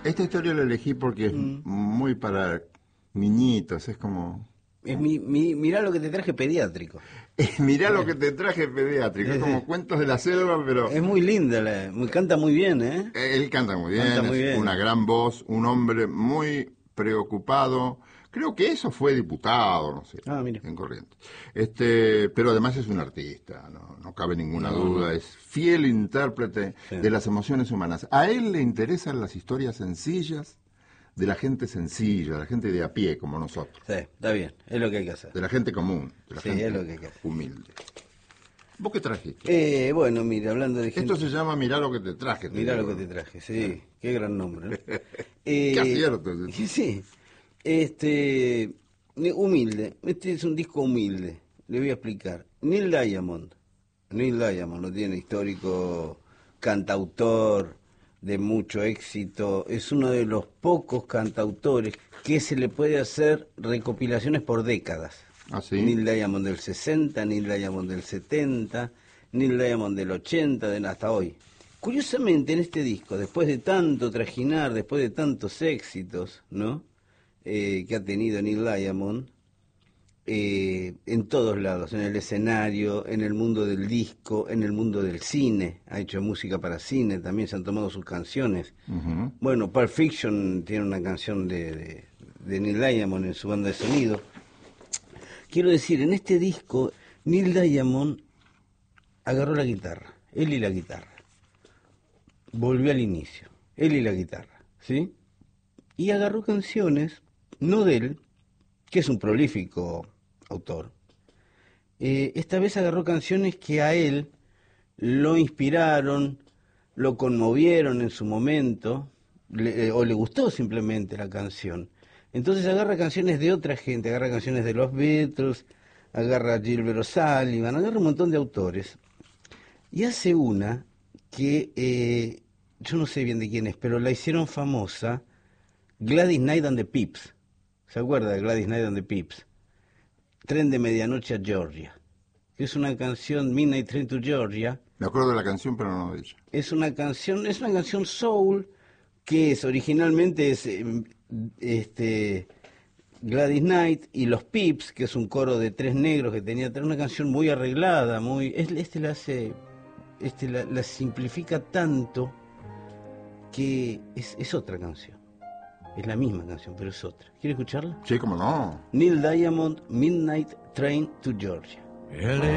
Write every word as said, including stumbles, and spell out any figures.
Esta historia la elegí porque es Mm. muy para niñitos, es como... Es mi, mi, mirá lo que te traje pediátrico. Mirá lo que te traje pediátrico, es como cuentos de la selva, pero... Es muy linda, la, me canta muy bien, ¿eh? Él canta muy bien, Canta muy es bien. una gran voz, un hombre muy preocupado. Creo que eso fue diputado, no sé, Ah, mira. en Corrientes. Este, pero además es un artista, no, no cabe ninguna No, duda, no. es fiel intérprete Sí. de las emociones humanas. A él le interesan las historias sencillas de la gente sencilla, de la gente de a pie como nosotros, Sí, está bien, es lo que hay que hacer. de la gente común, de la Sí, gente es lo que hay que hacer. humilde. ¿Vos qué trajiste? Eh, bueno, mira, hablando de gente... Esto se llama Mirá lo que te traje. te Mirá digo. lo que te traje, sí, qué gran nombre, ¿no? Qué acierto. Sí, este, humilde, este es un disco humilde, le voy a explicar. Neil Diamond, Neil Diamond, no tiene histórico, cantautor de mucho éxito, es uno de los pocos cantautores que se le puede hacer recopilaciones por décadas. ¿Ah, sí? Neil Diamond del sesenta, Neil Diamond del setenta, Neil Diamond del ochenta, de hasta hoy. Curiosamente, en este disco, después de tanto trajinar, después de tantos éxitos, ¿no? Eh, que ha tenido Neil Diamond, eh, en todos lados, en el escenario, en el mundo del disco, en el mundo del cine, ha hecho música para cine, también se han tomado sus canciones. Uh-huh. Bueno, Pulp Fiction tiene una canción de, de, de Neil Diamond en su banda de sonido. Quiero decir, en este disco, Neil Diamond agarró la guitarra, él y la guitarra. Volvió al inicio, él y la guitarra, ¿sí? Y agarró canciones, no de él, que es un prolífico autor. Eh, esta vez agarró canciones que a él lo inspiraron, lo conmovieron en su momento, le, eh, o le gustó simplemente la canción. Entonces agarra canciones de otra gente, agarra canciones de los Beatles, agarra a Gilbert O'Sullivan, agarra un montón de autores. Y hace una que eh, yo no sé bien de quién es, pero la hicieron famosa, Gladys Knight and the Pips. ¿Se acuerda de Gladys Knight and the Pips? Tren de medianoche a Georgia. Es una canción, Midnight Train to Georgia. Me acuerdo de la canción, pero no de ella. Es una canción, es una canción soul que es originalmente es eh, este Gladys Knight y los Pips, que es un coro de tres negros que tenía una canción muy arreglada, muy este la hace este la, la simplifica tanto que es, es otra canción. Es la misma canción, pero es otra. ¿Quiere escucharla? Sí, cómo no. Neil Diamond, Midnight Train to Georgia.